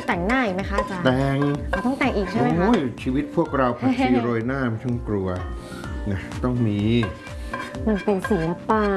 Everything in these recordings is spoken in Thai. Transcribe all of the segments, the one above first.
แต่งหน้าอีกไหมคะอาจารย์แต่งต้องแต่งอีกใช่ไหมคะชีวิตพวกเราผักชีโรยหน้าไม่ต้องกลัวนะต้องมีมันเป็นศิลปะ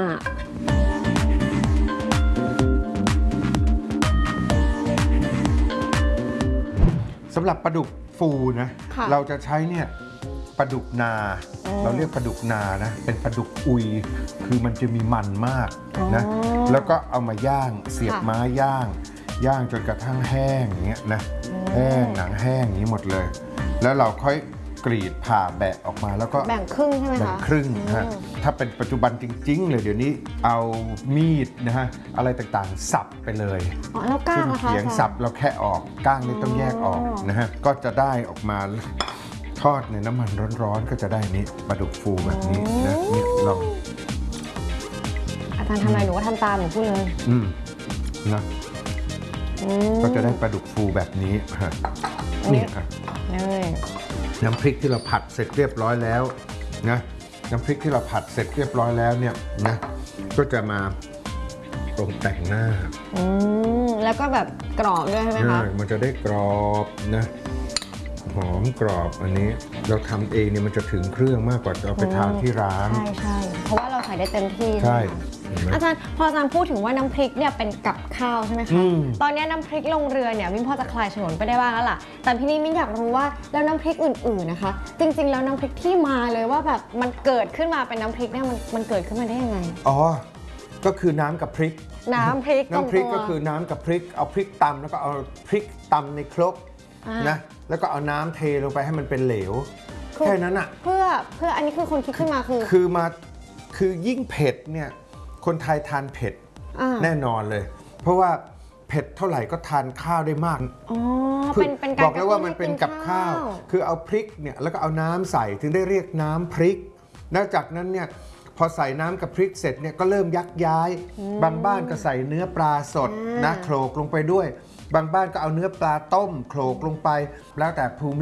สำหรับปลาดุกฟูนะเราจะใช้เนี่ยปลาดุกนาเราเรียกปลาดุกนานะเป็นปลาดุกอุยคือมันจะมีมันมากนะแล้วก็เอามาย่างเสียบไม้ย่างจนกระทั่งแห้งอย่างเงี้ยนะแห้งหนังแห้งอย่างนี้หมดเลยแล้วเราค่อยกรีดผ่าแบะออกมาแล้วก็แบ่งครึ่งใช่ไหมคะแบ่งครึ่งฮะถ้าเป็นปัจจุบันจริงๆเลยเดี๋ยวนี้เอามีดนะฮะอะไรต่างๆสับไปเลยแล้วก้างนะคะเขียงสับเราแค่ออกก้างนี่ต้องแยกออกนะฮะก็จะได้ออกมาทอดในน้ำมันร้อนๆก็จะได้นี้ปลาดุกฟูแบบนี้นะนี่ลองอาจารย์ทำอะไรหนูก็ทำตามหนูพูดเลยนะก็จะได้ปลาดุกฟูแบบนี้ฮะนี่ครับน้ำพริกที่เราผัดเสร็จเรียบร้อยแล้วนะน้ำพริกที่เราผัดเสร็จเรียบร้อยแล้วเนี่ยนะก็จะมาตรงแต่งหน้าแล้วก็แบบกรอบด้วยใช่ไหมคะมันจะได้กรอบนะหอมกรอบอันนี้เราทำเองเนี่ยมันจะถึงเครื่องมากกว่าเอาไปทานที่ร้านใช่เพราะว่าเราใส่ได้เต็มที่ใช่อาจารย์พออาจารย์พูดถึงว่าน้ำพริกเนี่ยเป็นกับข้าวใช่ไหมคะตอนนี้น้ำพริกลงเรือเนี่ยมิ้นพอจะคลายฉงนไปได้บ้างแล้วล่ะแต่พี่นี่มิ้นอยากรู้ว่าแล้วน้ำพริกอื่นๆนะคะจริงๆแล้วน้ำพริกที่มาเลยว่าแบบมันเกิดขึ้นมาเป็นน้ำพริกเนี่ยมันเกิดขึ้นมาได้ยังไงอ๋อก็คือน้ำกับพริกน้ำพริกก็คือน้ำกับพริกเอาพริกตำแล้วก็เอาพริกตำในครกนะแล้วก็เอาน้ำเทลงไปให้มันเป็นเหลวแค่นั้นอ่ะเพื่ออันนี้คือคนคิดขึ้นมาคือยิ่งเผ็ดเนี่ยคนไทยทานเผ็ดแน่นอนเลยเพราะว่าเผ็ดเท่าไหร่ก็ทานข้าวได้มากบอกแล้วว่ามันเป็นกับข้าวคือเอาพริกเนี่ยแล้วก็เอาน้ำใส่ถึงได้เรียกน้ำพริกแล้วจากนั้นเนี่ยพอใส่น้ำกับพริกเสร็จเนี่ยก็เริ่มยักย้ายบางบ้านก็ใส่เนื้อปลาสดนะโขลกลงไปด้วยบางบ้านก็เอาเนื้อปลาต้มโขลกลงไปแล้วแต่ภูมิ